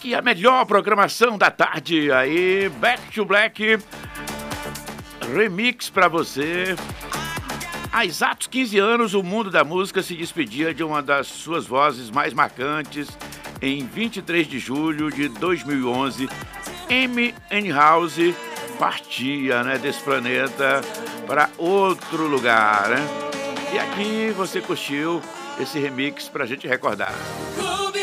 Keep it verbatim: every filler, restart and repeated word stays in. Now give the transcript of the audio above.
aqui a melhor programação da tarde. Aí, Back to Black Remix pra você. Há exatos quinze anos, o mundo da música se despedia de uma das suas vozes mais marcantes. Em vinte e três de julho de dois mil e onze, Amy Winehouse partia, né, desse planeta para outro lugar, né? E aqui você curtiu esse remix pra gente recordar.